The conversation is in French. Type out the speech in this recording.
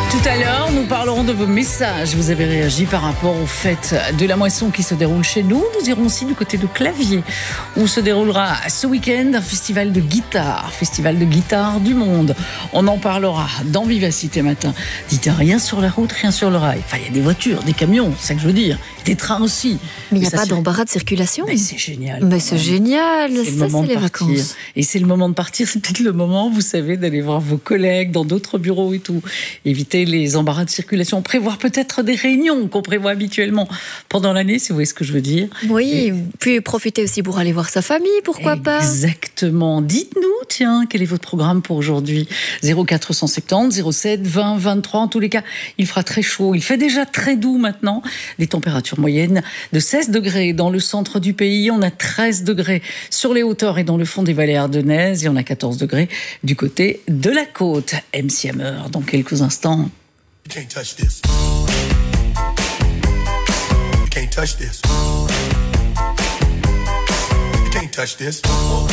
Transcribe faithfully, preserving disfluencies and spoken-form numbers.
Tout à l'heure, nous parlerons de vos messages. Vous avez réagi par rapport au fête de la moisson qui se déroule chez nous. Nous irons aussi du côté de Claviers, où se déroulera ce week-end un festival de guitare, festival de guitare du monde. On en parlera dans Vivacité Matin. Dites rien sur la route, rien sur le rail. Enfin, il y a des voitures, des camions, c'est ça que je veux dire. Des trains aussi. Mais il n'y a pas d'embarras de circulation. Mais c'est génial. Mais c'est génial. C'est ça, c'est les partir. vacances. Et c'est le moment de partir. C'est peut-être le moment, vous savez, d'aller voir vos collègues dans d'autres bureaux et tout. Éviter les embarras de circulation. Prévoir peut-être des réunions qu'on prévoit habituellement pendant l'année, si vous voyez ce que je veux dire. Oui, et... puis profiter aussi pour aller voir sa famille, pourquoi Exactement. pas. Exactement. Dites-nous, tiens, quel est votre programme pour aujourd'hui ? zéro quatre cent soixante-dix, zéro sept, vingt, vingt-trois. En tous les cas, il fera très chaud. Il fait déjà très doux maintenant. Les températures moyennes de seize degrés dans le centre du pays. On a treize degrés sur les hauteurs et dans le fond des vallées ardennaises. Et on a quatorze degrés du côté de la côte. M C Hammer, dans quelques instants. You can't touch this. You can't touch this. You can't touch this.